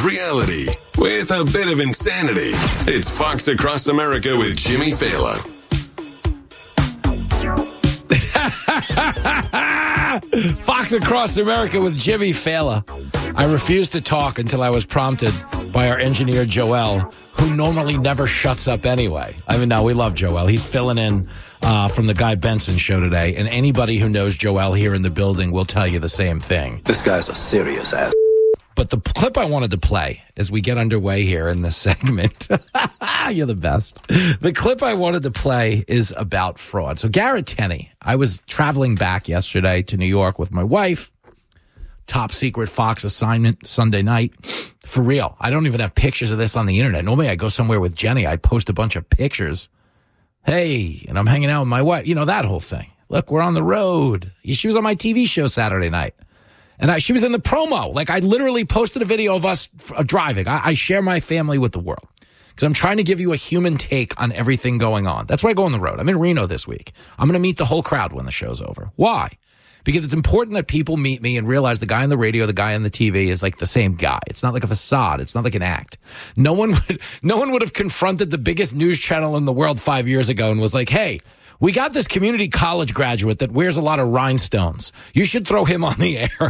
reality with a bit of insanity. It's Fox Across America with Jimmy Fallon. Fox Across America with Jimmy Fallon. I refused to talk until I was prompted by our engineer, Joel, who normally never shuts up anyway. I mean, no, we love Joel. He's filling in from the Guy Benson show today, and anybody who knows Joel here in the building will tell you the same thing. This guy's a serious ass. But the clip I wanted to play as we get underway here in this segment, you're the best. The clip I wanted to play is about fraud. So Garrett Tenney, I was traveling back yesterday to New York with my wife. Top secret Fox assignment Sunday night. For real. I don't even have pictures of this on the internet. Normally I go somewhere with Jenny. I post a bunch of pictures. Hey, and I'm hanging out with my wife. You know, that whole thing. Look, we're on the road. She was on my TV show Saturday night. And she was in the promo. Like, I literally posted a video of us driving. I share my family with the world because I'm trying to give you a human take on everything going on. That's why I go on the road. I'm in Reno this week. I'm going to meet the whole crowd when the show's over. Why? Because it's important that people meet me and realize the guy on the radio, the guy on the TV is like the same guy. It's not like a facade. It's not like an act. No one would have confronted the biggest news channel in the world 5 years ago and was like, hey, we got this community college graduate that wears a lot of rhinestones. You should throw him on the air.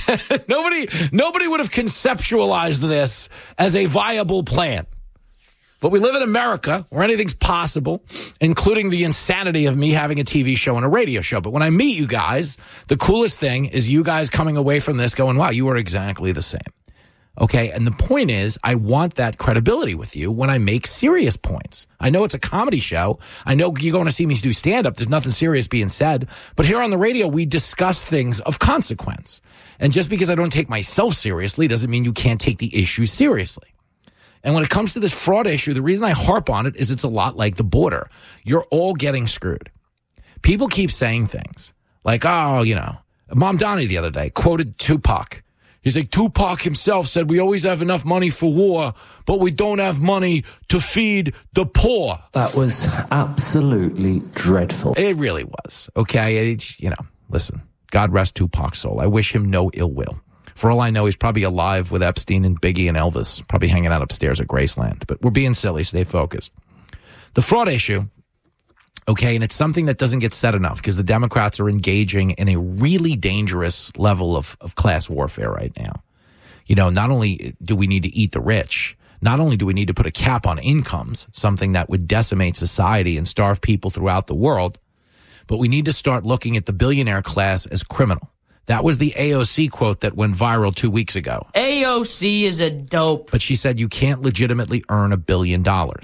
Nobody would have conceptualized this as a viable plan. But we live in America where anything's possible, including the insanity of me having a TV show and a radio show. But when I meet you guys, the coolest thing is you guys coming away from this going, wow, you are exactly the same. Okay, and the point is, I want that credibility with you when I make serious points. I know it's a comedy show. I know you're going to see me do stand-up. There's nothing serious being said. But here on the radio, we discuss things of consequence. And just because I don't take myself seriously doesn't mean you can't take the issue seriously. And when it comes to this fraud issue, the reason I harp on it is it's a lot like the border. You're all getting screwed. People keep saying things like, oh, you know, Mom Donnie the other day quoted Tupac. He's like, Tupac himself said, we always have enough money for war, but we don't have money to feed the poor. That was absolutely dreadful. It really was. Okay. It's, you know, listen, God rest Tupac's soul. I wish him no ill will. For all I know, he's probably alive with Epstein and Biggie and Elvis, probably hanging out upstairs at Graceland. But we're being silly. Stay focused. The fraud issue. Okay, and it's something that doesn't get said enough because the Democrats are engaging in a really dangerous level of class warfare right now. You know, not only do we need to eat the rich, not only do we need to put a cap on incomes, something that would decimate society and starve people throughout the world, but we need to start looking at the billionaire class as criminal. That was the AOC quote that went viral 2 weeks ago. AOC is a dope. But she said you can't legitimately earn $1 billion.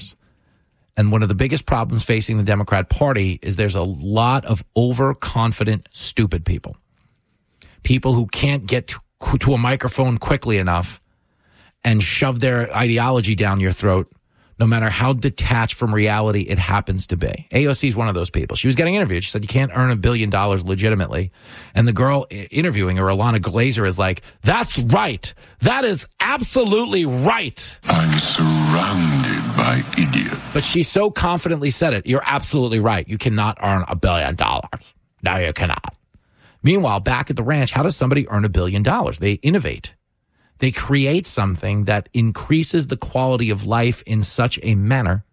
And one of the biggest problems facing the Democrat Party is there's a lot of overconfident, stupid people. People who can't get to a microphone quickly enough and shove their ideology down your throat, no matter how detached from reality it happens to be. AOC is one of those people. She was getting interviewed. She said, you can't earn $1 billion legitimately. And the girl interviewing her, Ilana Glazer, is like, that's right. That is absolutely right. I'm surrounded by idiots. But she so confidently said it. You're absolutely right. You cannot earn $1 billion. No, you cannot. Meanwhile, back at the ranch, how does somebody earn $1 billion? They innovate. They create something that increases the quality of life in such a manner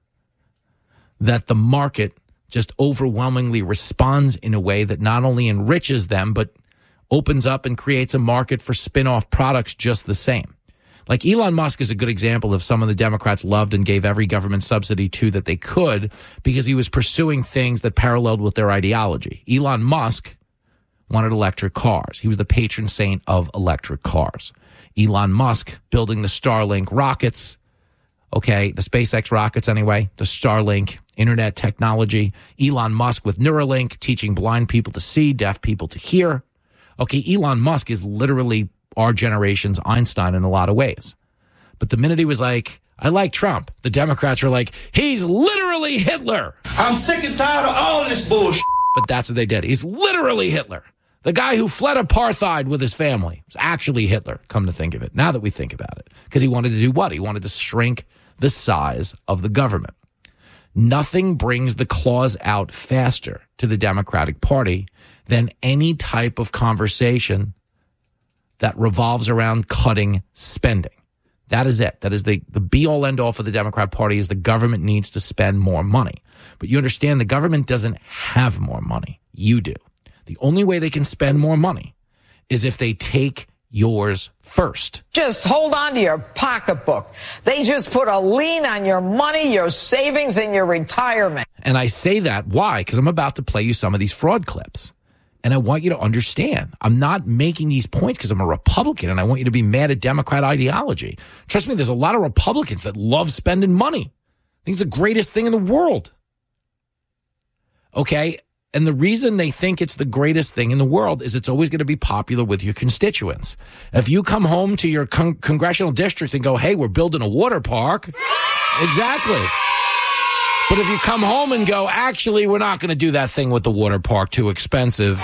that the market just overwhelmingly responds in a way that not only enriches them, but opens up and creates a market for spin-off products just the same. Like Elon Musk is a good example of someone the Democrats loved and gave every government subsidy to that they could because he was pursuing things that paralleled with their ideology. Elon Musk wanted electric cars. He was the patron saint of electric cars. Elon Musk building the Starlink rockets, okay, the SpaceX rockets anyway, the Starlink internet technology. Elon Musk with Neuralink, teaching blind people to see, deaf people to hear. Okay, Elon Musk is literally our generation's Einstein in a lot of ways. But the minute he was like, I like Trump, the Democrats were like, he's literally Hitler. I'm sick and tired of all this bullshit. But that's what they did. He's literally Hitler. The guy who fled apartheid with his family was actually Hitler, come to think of it, now that we think about it. Because he wanted to do what? He wanted to shrink the size of the government. Nothing brings the claws out faster to the Democratic Party than any type of conversation that revolves around cutting spending. That is it. That is the be-all, end-all for the Democrat Party is the government needs to spend more money. But you understand the government doesn't have more money. You do. The only way they can spend more money is if they take yours first. Just hold on to your pocketbook. They just put a lien on your money, your savings, and your retirement. And I say that, why? Because I'm about to play you some of these fraud clips. And I want you to understand, I'm not making these points because I'm a Republican and I want you to be mad at Democrat ideology. Trust me, there's a lot of Republicans that love spending money. I think it's the greatest thing in the world. Okay? And the reason they think it's the greatest thing in the world is it's always going to be popular with your constituents. If you come home to your congressional district and go, hey, we're building a water park. Exactly. But if you come home and go, actually, we're not going to do that thing with the water park, too expensive.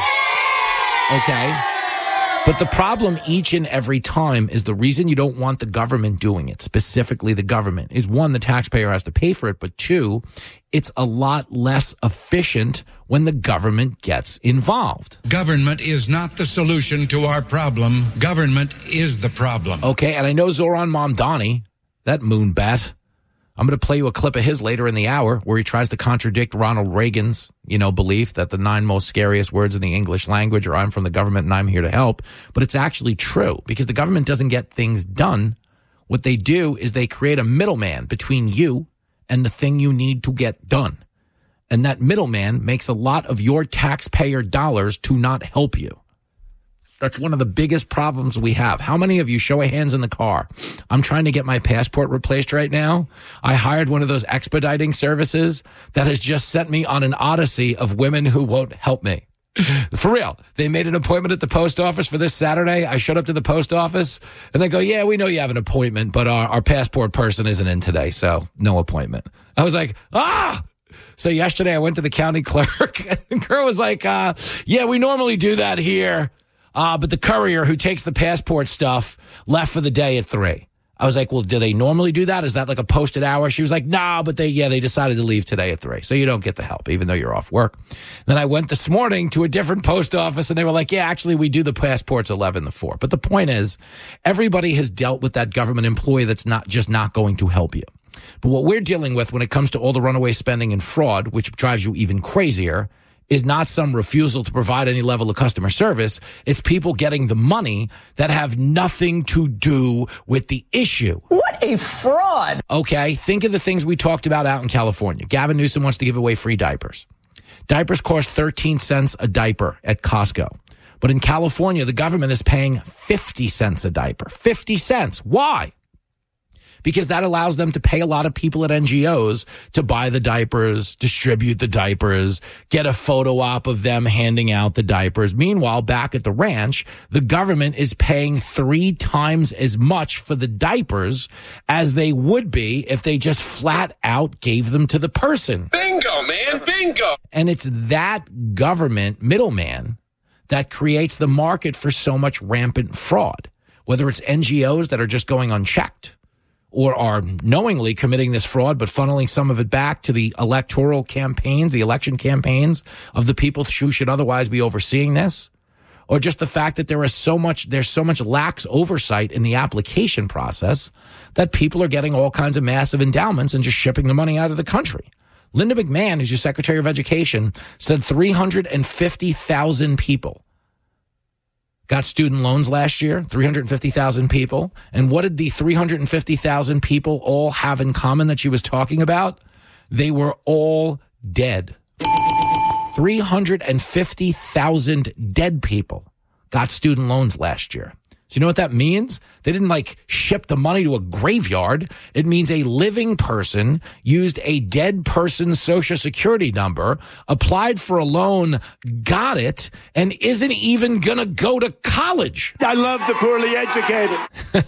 Okay. But the problem each and every time is the reason you don't want the government doing it, specifically the government, is one, the taxpayer has to pay for it, but two, it's a lot less efficient when the government gets involved. Government is not the solution to our problem. Government is the problem. Okay, and I know Zoran Mamdani, that moonbat, I'm going to play you a clip of his later in the hour where he tries to contradict Ronald Reagan's, belief that the 9 most scariest words in the English language are I'm from the government and I'm here to help. But it's actually true because the government doesn't get things done. What they do is they create a middleman between you and the thing you need to get done. And that middleman makes a lot of your taxpayer dollars to not help you. That's one of the biggest problems we have. How many of you, show of hands in the car? I'm trying to get my passport replaced right now. I hired one of those expediting services that has just sent me on an odyssey of women who won't help me. For real. They made an appointment at the post office for this Saturday. I showed up to the post office and they go, yeah, we know you have an appointment, but our passport person isn't in today, so no appointment. I was like, So yesterday I went to the county clerk and the girl was like, yeah, we normally do that here. But the courier who takes the passport stuff left for the day at 3. I was like, well, do they normally do that? Is that like a posted hour? She was like, no, but they decided to leave today at 3. So you don't get the help, even though you're off work. Then I went this morning to a different post office and they were like, yeah, actually, we do the passports 11 to 4. But the point is, everybody has dealt with that government employee that's not going to help you. But what we're dealing with when it comes to all the runaway spending and fraud, which drives you even crazier, is not some refusal to provide any level of customer service. It's people getting the money that have nothing to do with the issue. What a fraud. Okay, think of the things we talked about out in California. Gavin Newsom wants to give away free diapers. Diapers cost 13 cents a diaper at Costco. But in California, the government is paying 50 cents a diaper. 50 cents. Why? Because that allows them to pay a lot of people at NGOs to buy the diapers, distribute the diapers, get a photo op of them handing out the diapers. Meanwhile, back at the ranch, the government is paying 3 times as much for the diapers as they would be if they just flat out gave them to the person. Bingo, man, bingo. And it's that government middleman that creates the market for so much rampant fraud, whether it's NGOs that are just going unchecked, or are knowingly committing this fraud, but funneling some of it back to the electoral campaigns, the election campaigns of the people who should otherwise be overseeing this, or just the fact that there's so much lax oversight in the application process that people are getting all kinds of massive endowments and just shipping the money out of the country. Linda McMahon, who's your Secretary of Education, said 350,000 people got student loans last year, 350,000 people. And what did the 350,000 people all have in common that she was talking about? They were all dead. 350,000 dead people got student loans last year. So you know what that means? They didn't ship the money to a graveyard. It means a living person used a dead person's social security number, applied for a loan, got it, and isn't even going to go to college. I love the poorly educated.